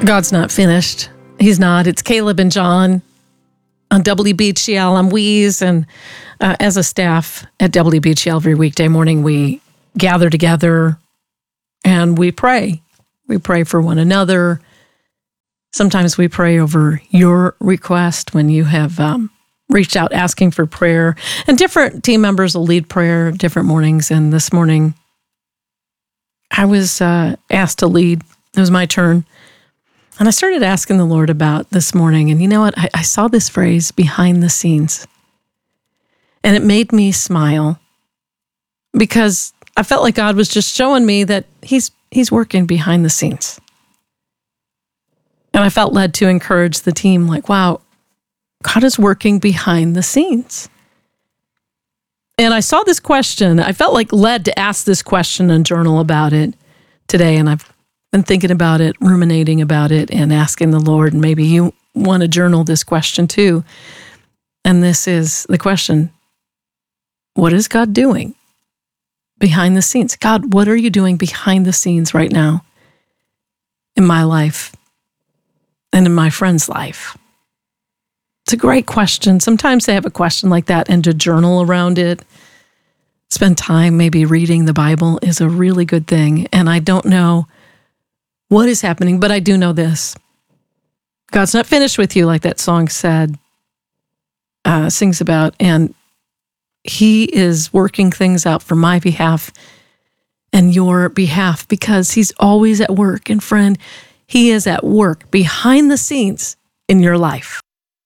God's not finished. He's not. It's Caleb and John on WBGL. I'm Weeze, and as a staff at WBGL every weekday morning, we gather together and we pray. We pray for one another. Sometimes we pray over your request when you have reached out asking for prayer. And different team members will lead prayer different mornings. And this morning, I was asked to lead. It was my turn. And I started asking the Lord about this morning. And you know what? I saw this phrase, behind the scenes. And it made me smile because I felt like God was just showing me that He's working behind the scenes. And I felt led to encourage the team, like, wow, God is working behind the scenes. And I saw this question. I felt like led to ask this question and journal about it today. And I've been thinking about it, ruminating about it, and asking the Lord, and maybe you want to journal this question too. And this is the question: what is God doing behind the scenes? God, what are you doing behind the scenes right now in my life and in my friend's life? It's a great question. Sometimes they have a question like that, and to journal around it, spend time maybe reading the Bible is a really good thing. And I don't know what is happening, but I do know this: God's not finished with you, like that song said, sings about, and He is working things out for my behalf and your behalf, because He's always at work. And friend, He is at work behind the scenes in your life.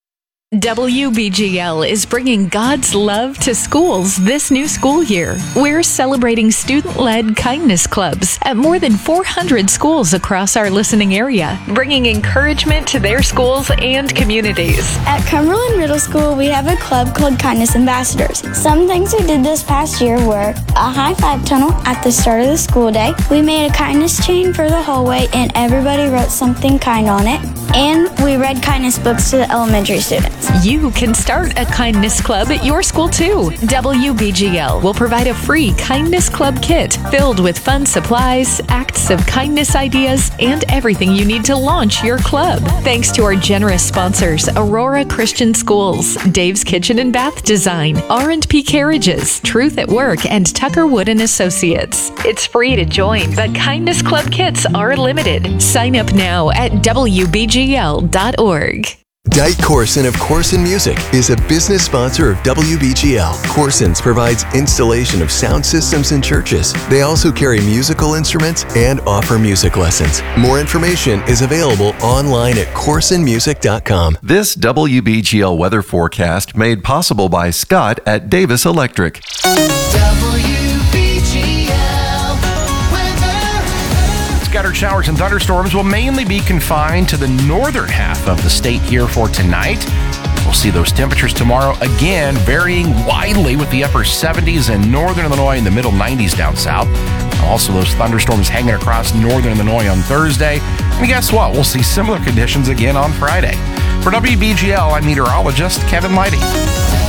WBGL is bringing God's love to schools this new school year. We're celebrating student-led kindness clubs at more than 400 schools across our listening area, bringing encouragement to their schools and communities. At Cumberland Middle School, we have a club called Kindness Ambassadors. Some things we did this past year were a high five tunnel at the start of the school day. We made a kindness chain for the hallway, and everybody wrote something kind on it. And we read kindness books to the elementary students. You can start a kindness club at your school too. WBGL will provide a free kindness club kit filled with fun supplies, acts of kindness ideas, and everything you need to launch your club. Thanks to our generous sponsors, Aurora Christian Schools, Dave's Kitchen and Bath Design, R&P Carriages, Truth at Work, and Tucker Wood and Associates. It's free to join, but kindness club kits are limited. Sign up now at WBGL.org. Dyke Corson of Corson Music is a business sponsor of WBGL. Corson's provides installation of sound systems in churches. They also carry musical instruments and offer music lessons. More information is available online at corsonmusic.com. This WBGL weather forecast made possible by Scott at Davis Electric. Scattered showers and thunderstorms will mainly be confined to the northern half of the state here for tonight. We'll see those temperatures tomorrow again varying widely, with the upper 70s in northern Illinois and the middle 90s down south. Also, those thunderstorms hanging across northern Illinois on Thursday. And guess what? We'll see similar conditions again on Friday. For WBGL, I'm meteorologist Kevin Leidy.